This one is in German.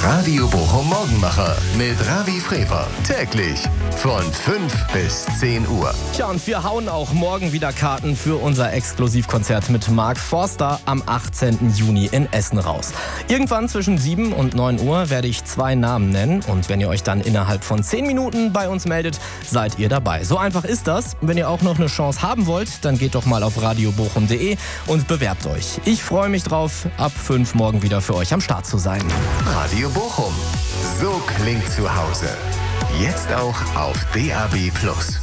Radio Bochum Morgenmacher mit Ravi Frewer. Täglich von 5 bis 10 Uhr. Tja, und wir hauen auch morgen wieder Karten für unser Exklusivkonzert mit Mark Forster am 18. Juni in Essen raus. Irgendwann zwischen 7 und 9 Uhr werde ich 2 Namen nennen. Und wenn ihr euch dann innerhalb von 10 Minuten bei uns meldet, seid ihr dabei. So einfach ist das. Wenn ihr auch noch eine Chance haben wollt, dann geht doch mal auf radiobochum.de und bewerbt euch. Ich freue mich drauf, ab 5 morgen wieder für euch am Start zu sein. Radio Bochum. So klingt zu Hause. Jetzt auch auf DAB+.